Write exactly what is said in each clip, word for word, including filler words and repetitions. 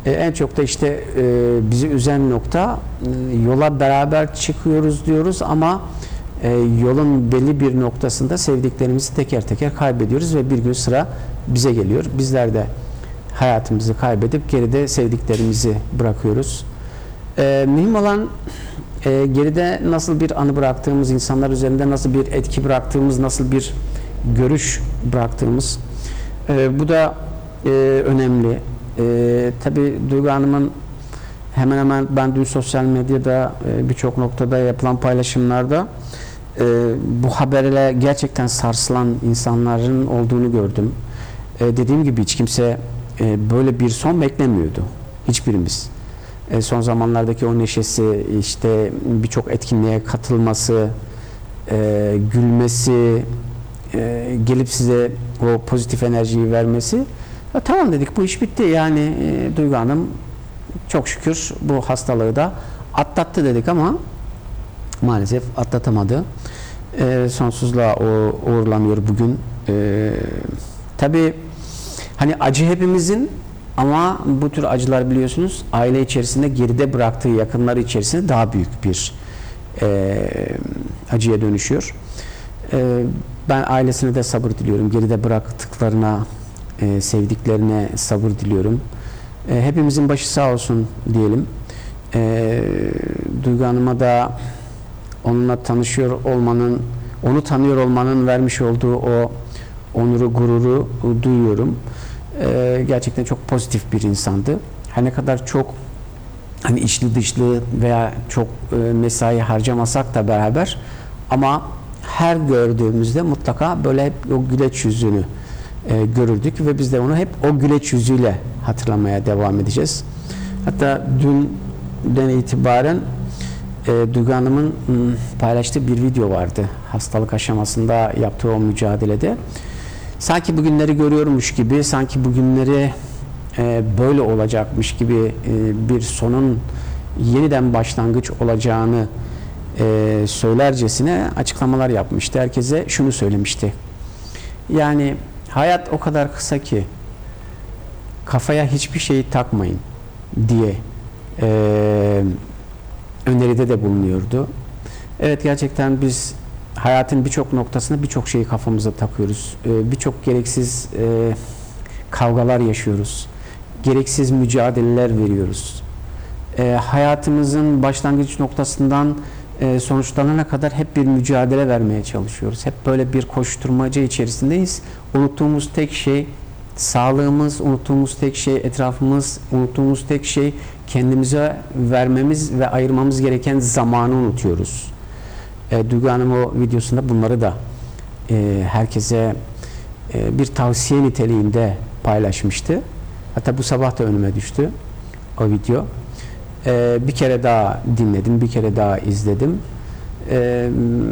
E, en çok da işte e, bizi üzen nokta e, yola beraber çıkıyoruz diyoruz ama e, yolun belli bir noktasında sevdiklerimizi teker teker kaybediyoruz ve bir gün sıra bize geliyor. Bizler de hayatımızı kaybedip geride sevdiklerimizi bırakıyoruz. E, mühim olan e, geride nasıl bir anı bıraktığımız, insanlar üzerinde nasıl bir etki bıraktığımız, nasıl bir görüş bıraktığımız. E, bu da e, önemli. E, tabii Duygu Hanım'ın hemen hemen ben dün sosyal medyada e, birçok noktada yapılan paylaşımlarda e, bu haberle gerçekten sarsılan insanların olduğunu gördüm. E, dediğim gibi hiç kimse e, böyle bir son beklemiyordu. Hiçbirimiz. E, son zamanlardaki o neşesi, işte birçok etkinliğe katılması, e, gülmesi, e, gelip size o pozitif enerjiyi vermesi. Ya, tamam dedik, bu iş bitti. Yani e, Duygu Hanım çok şükür bu hastalığı da atlattı dedik ama maalesef atlatamadı. E, sonsuzluğa uğurlanıyor bugün. E, tabii hani acı hepimizin ama bu tür acılar biliyorsunuz aile içerisinde geride bıraktığı yakınları içerisinde daha büyük bir e, acıya dönüşüyor. E, ben ailesine de sabır diliyorum. Geride bıraktıklarına, e, sevdiklerine sabır diliyorum. E, hepimizin başı sağ olsun diyelim. E, Duygu Hanım'a da onunla tanışıyor olmanın, onu tanıyor olmanın vermiş olduğu o onuru, gururu duyuyorum. Ee, gerçekten çok pozitif bir insandı. Her ne kadar çok hani içli dışlı veya çok e, mesai harcamasak da beraber ama her gördüğümüzde mutlaka böyle hep o güleç yüzünü e, görürdük ve biz de onu hep o güleç yüzüyle hatırlamaya devam edeceğiz. Hatta dünden itibaren e, Duygu Hanım'ın paylaştığı bir video vardı. Hastalık aşamasında yaptığı o mücadelede. Sanki bugünleri görüyormuş gibi, sanki bugünleri e, böyle olacakmış gibi e, bir sonun yeniden başlangıç olacağını e, söylercesine açıklamalar yapmıştı. Herkese şunu söylemişti. Yani hayat o kadar kısa ki kafaya hiçbir şeyi takmayın diye e, öneride de bulunuyordu. Evet, gerçekten biz hayatın birçok noktasında birçok şeyi kafamıza takıyoruz. Ee, birçok gereksiz e, kavgalar yaşıyoruz. Gereksiz mücadeleler veriyoruz. Ee, hayatımızın başlangıç noktasından e, sonuçlanana kadar hep bir mücadele vermeye çalışıyoruz. Hep böyle bir koşturmaca içerisindeyiz. Unuttuğumuz tek şey sağlığımız, unuttuğumuz tek şey etrafımız, unuttuğumuz tek şey kendimize vermemiz ve ayırmamız gereken zamanı unutuyoruz. E, Duygu Hanım o videosunda bunları da e, herkese e, bir tavsiye niteliğinde paylaşmıştı. Hatta bu sabah da önüme düştü o video. E, bir kere daha dinledim, bir kere daha izledim. E,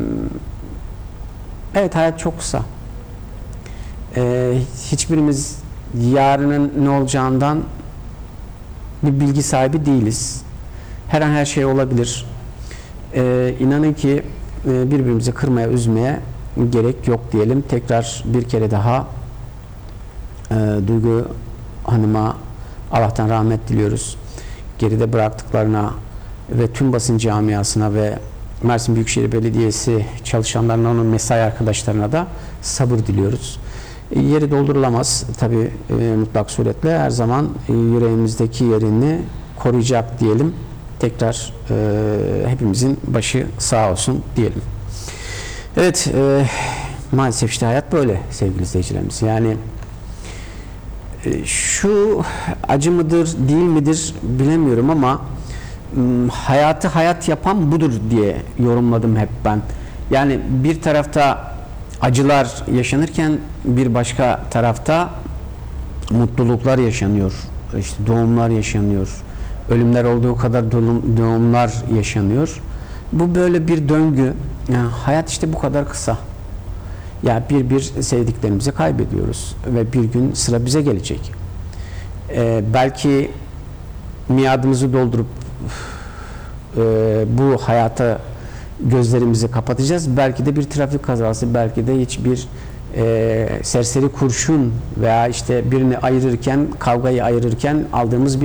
evet, hayat çok kısa. E, hiçbirimiz yarının ne olacağından bir bilgi sahibi değiliz. Her an her şey olabilir. E, inanın ki birbirimizi kırmaya, üzmeye gerek yok diyelim. Tekrar bir kere daha e, Duygu Hanım'a Allah'tan rahmet diliyoruz. Geride bıraktıklarına ve tüm basın camiasına ve Mersin Büyükşehir Belediyesi çalışanlarına, onun mesai arkadaşlarına da sabır diliyoruz. E, yeri doldurulamaz. Tabii e, mutlak suretle her zaman e, yüreğimizdeki yerini koruyacak diyelim. Tekrar e, hepimizin başı sağ olsun diyelim. Evet, e, maalesef işte hayat böyle sevgili izleyicilerimiz. Yani e, şu acı mıdır değil midir bilemiyorum ama m, hayatı hayat yapan budur diye yorumladım hep ben. Yani bir tarafta acılar yaşanırken bir başka tarafta mutluluklar yaşanıyor. İşte doğumlar yaşanıyor. Ölümler olduğu kadar doğumlar yaşanıyor. Bu böyle bir döngü. Yani hayat işte bu kadar kısa. Ya yani bir bir sevdiklerimizi kaybediyoruz ve bir gün sıra bize gelecek. Ee, belki miadımızı doldurup e, bu hayata gözlerimizi kapatacağız. Belki de bir trafik kazası, belki de hiçbir e, serseri kurşun veya işte birini ayırırken, kavgayı ayırırken aldığımız bir